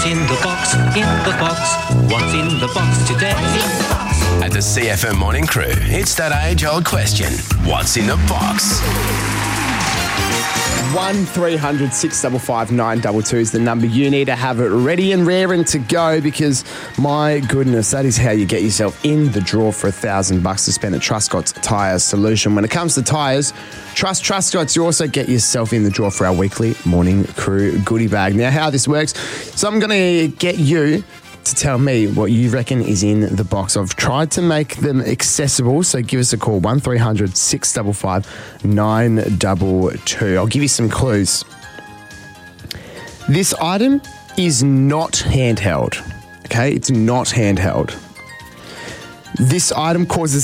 in the box? In the box. What's in the box today? At the CFM Morning Crew, it's that age-old question. What's in the box? 1300 655 922 is the number. You need to have it ready and raring to go because, my goodness, that is how you get yourself in the draw for $1,000 to spend at Truscott's Tyre Solution. When it comes to tyres, trust Truscott's. You also get yourself in the draw for our weekly Morning Crew goodie bag. Now, how this works, so I'm going to get you to tell me what you reckon is in the box. I've tried to make them accessible, so give us a call, 1300 655 922. I'll give you some clues. This item is not handheld, okay? It's not handheld. This item causes